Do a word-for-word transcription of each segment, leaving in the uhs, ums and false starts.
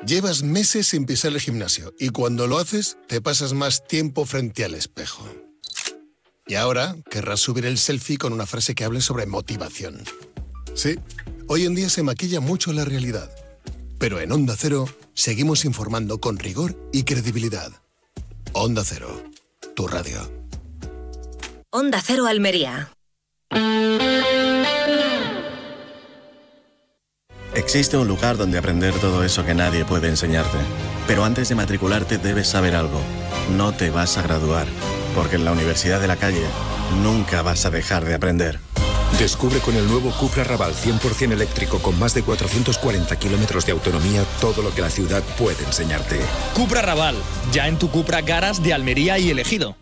Llevas meses sin pisar el gimnasio y cuando lo haces te pasas más tiempo frente al espejo. Y ahora querrás subir el selfie con una frase que hable sobre motivación. Sí, hoy en día se maquilla mucho la realidad. Pero en Onda Cero seguimos informando con rigor y credibilidad. Onda Cero, tu radio. Onda Cero Almería. Existe un lugar donde aprender todo eso que nadie puede enseñarte. Pero antes de matricularte debes saber algo. No te vas a graduar, porque en la Universidad de la Calle nunca vas a dejar de aprender. Descubre con el nuevo Cupra Raval cien por ciento eléctrico con más de cuatrocientos cuarenta kilómetros de autonomía todo lo que la ciudad puede enseñarte. Cupra Raval, ya en tu Cupra Garas de Almería y Ejido.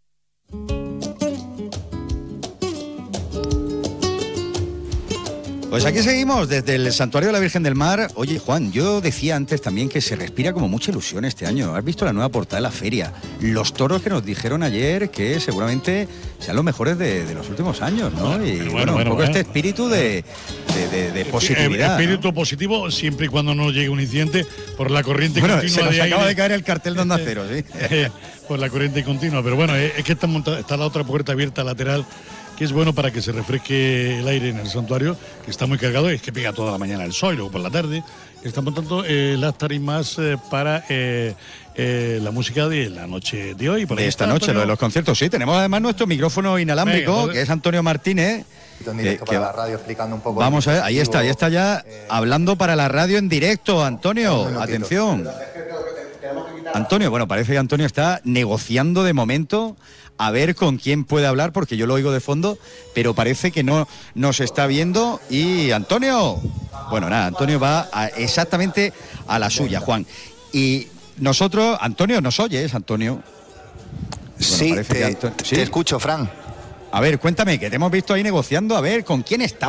Pues aquí seguimos desde el Santuario de la Virgen del Mar. Oye, Juan, yo decía antes también que se respira como mucha ilusión este año. ¿Has visto la nueva portada de la feria? Los toros que nos dijeron ayer que seguramente sean los mejores de, de los últimos años, ¿no? Bueno, y bueno, bueno, bueno, un poco bueno. este espíritu de, de, de, de positividad. Espíritu ¿no? positivo siempre y cuando no llegue un incidente por la corriente Bueno, continua se nos de acaba aire. de caer el cartel de Onda Cero, sí. Por la corriente continua, pero bueno, es que está, montada, está la otra puerta abierta lateral, que es bueno para que se refresque el aire en el santuario, que está muy cargado, es que pega toda la mañana el sol, luego por la tarde. Están montando eh, las tarimas eh, para eh, eh, la música de la noche de hoy. Por De ahí esta está, noche, Antonio. lo de los conciertos, sí. Tenemos además nuestro micrófono inalámbrico, Venga, joder. que es Antonio Martínez. En directo que- para que- la radio explicando un poco. Vamos a ver, el ahí está, ahí está ya dispositivo, eh, hablando para la radio en directo, Antonio. un minutito. Atención. Antonio, bueno, parece que Antonio está negociando de momento a ver con quién puede hablar, porque yo lo oigo de fondo, pero parece que no nos está viendo. Y Antonio, bueno, nada, Antonio va a- exactamente a la suya, Juan. Y nosotros, Antonio, ¿nos oyes, Antonio? Sí, parece que te, Antonio- te ¿sí? escucho, Fran. A ver, cuéntame, que te hemos visto ahí negociando, a ver, ¿con quién está?